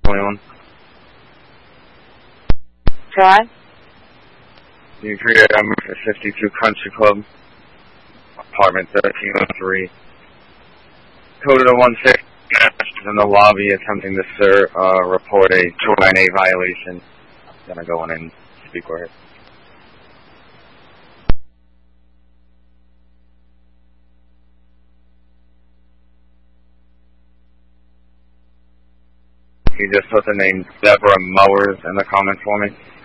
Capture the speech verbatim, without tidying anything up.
twenty-one. Try. You create a number for fifty-two Country Club, apartment thirteen oh three. Code of one six in the lobby attempting to sir, uh, report a two nine eight violation. I'm gonna go in and speak with her. You just put the name Deborah Mowers in the comments for me.